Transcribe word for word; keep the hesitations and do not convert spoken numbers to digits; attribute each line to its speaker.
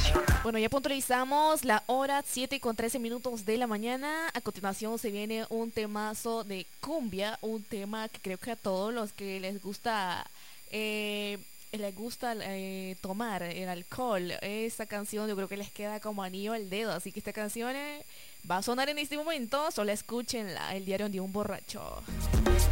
Speaker 1: Bueno, ya puntualizamos la hora siete con trece minutos de la mañana. A continuación se viene un temazo de cumbia, un tema que creo que a todos los que les gusta, eh, les gusta eh, tomar el alcohol, esta canción yo creo que les queda como anillo al dedo. Así que esta canción eh, va a sonar en este momento, solo escúchenla, el diario de un borracho.